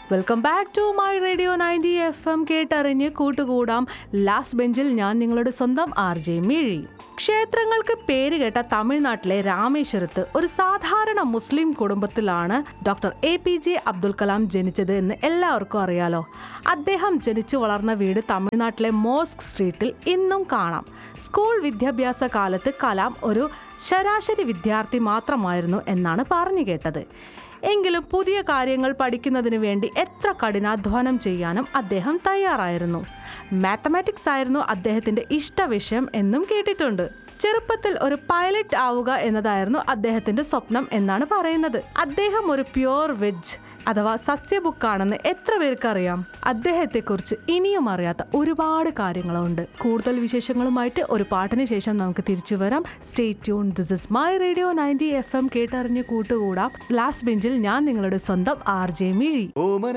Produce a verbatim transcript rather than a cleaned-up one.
Welcome back to my radio ninety F M. കേട്ടറിഞ്ഞ് കൂട്ടുകൂടാം. Last ബെഞ്ചിൽ ഞാൻ നിങ്ങളുടെ സ്വന്തം ആർ ജെ മിഴി. ക്ഷേത്രങ്ങൾക്ക് പേര് കേട്ട തമിഴ്നാട്ടിലെ രാമേശ്വരത്ത് ഒരു സാധാരണ മുസ്ലിം കുടുംബത്തിലാണ് doctor A P J Abdul Kalam ജനിച്ചത് എന്ന് എല്ലാവർക്കും അറിയാലോ. അദ്ദേഹം ജനിച്ചു വളർന്ന വീട് തമിഴ്നാട്ടിലെ മോസ്ക് സ്ട്രീറ്റിൽ ഇന്നും കാണാം. സ്കൂൾ വിദ്യാഭ്യാസ കാലത്ത് കലാം ഒരു ശരാശരി വിദ്യാർത്ഥി മാത്രമായിരുന്നു എന്നാണ് പറഞ്ഞു കേട്ടത്. എങ്കിലും പുതിയ കാര്യങ്ങൾ പഠിക്കുന്നതിന് വേണ്ടി എത്ര കഠിനാധ്വാനം ചെയ്യാനും അദ്ദേഹം തയ്യാറായിരുന്നു. മാത്തമാറ്റിക്സ് ആയിരുന്നു അദ്ദേഹത്തിന്റെ ഇഷ്ടവിഷയം എന്നും കേട്ടിട്ടുണ്ട്. ചെറുപ്പത്തിൽ ഒരു പൈലറ്റ് ആവുക എന്നതായിരുന്നു അദ്ദേഹത്തിന്റെ സ്വപ്നം എന്നാണ് പറയുന്നത്. അദ്ദേഹം ഒരു പ്യുവർ വെജ് അഥവാ സസ്യബുക്കാണെന്ന് എത്ര പേർക്ക് അറിയാം? അദ്ദേഹത്തെക്കുറിച്ച് ഇനിയും അറിയാത്ത ഒരുപാട് കാര്യങ്ങളുണ്ട്. കൂടുതൽ വിശേഷങ്ങളുമായിട്ട് ഒരു പാട്ടിന് ശേഷം നമുക്ക് തിരിച്ചു വരാം. Stay tune. This is my radio ninety F M. കേട്ടറിഞ്ഞ് കൂട്ടുകൂടാം. ലാസ്റ്റ് ബെഞ്ചിൽ ഞാൻ നിങ്ങളുടെ സ്വന്തം ആർ ജെ മിഴി.